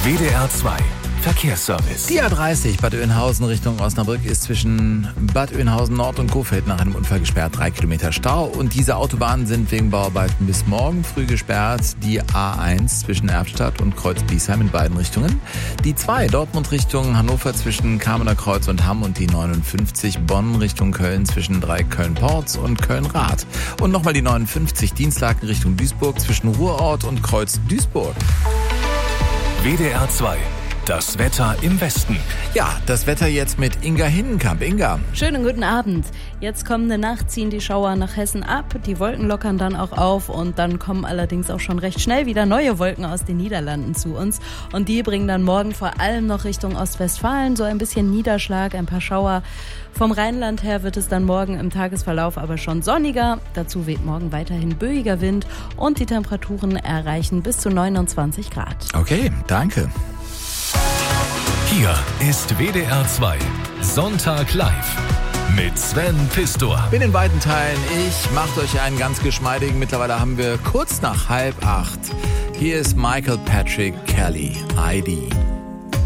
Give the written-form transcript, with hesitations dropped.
WDR 2 Verkehrsservice. Die A30 Bad Oeynhausen Richtung Osnabrück ist zwischen Bad Oeynhausen Nord und Kohfeldt nach einem Unfall gesperrt. 3 Kilometer Stau. Und diese Autobahnen sind wegen Bauarbeiten bis morgen früh gesperrt. Die A1 zwischen Erftstadt und Kreuz-Biesheim in beiden Richtungen. Die 2 Dortmund Richtung Hannover zwischen Kamener Kreuz und Hamm. Und die 59 Bonn Richtung Köln zwischen 3 Köln-Porz und Köln-Rath. Und nochmal die 59 Dienstlaken Richtung Duisburg zwischen Ruhrort und Kreuz-Duisburg. WDR 2. Das Wetter im Westen. Ja, das Wetter jetzt mit Inga Hinnenkamp. Inga. Schönen guten Abend. Jetzt kommende Nacht ziehen die Schauer nach Hessen ab. Die Wolken lockern dann auch auf und dann kommen allerdings auch schon recht schnell wieder neue Wolken aus den Niederlanden zu uns. Und die bringen dann morgen vor allem noch Richtung Ostwestfalen so ein bisschen Niederschlag, ein paar Schauer. Vom Rheinland her wird es dann morgen im Tagesverlauf aber schon sonniger. Dazu weht morgen weiterhin böiger Wind und die Temperaturen erreichen bis zu 29 Grad. Okay, danke. Hier ist WDR 2 Sonntag live mit Sven Pistor. Bin in weiten Teilen. Ich macht euch einen ganz geschmeidigen. Mittlerweile haben wir kurz nach 7:30. Hier ist Michael Patrick Kelly, ID.